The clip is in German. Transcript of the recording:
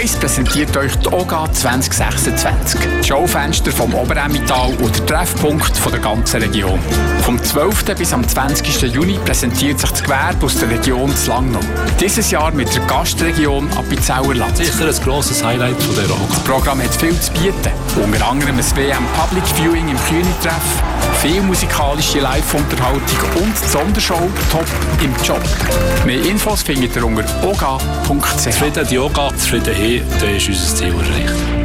Neues präsentiert euch die OGA 2026. Das Schaufenster vom Oberemmental und der Treffpunkt der ganzen Region. Vom 12. bis am 20. Juni präsentiert sich das Gewerbe aus der Region Langnau. Dieses Jahr mit der Gastregion Appenzellerland. Sicher ein grosses Highlight von der OGA. Das Programm hat viel zu bieten. Unter anderem ein WM Public Viewing im Kühni-Treff, viel musikalische Live-Unterhaltung und die Sondershow Top im Job. Mehr Infos findet ihr unter oga.ch. Die OGA zufrieden haben, dann ist unser Ziel erreicht.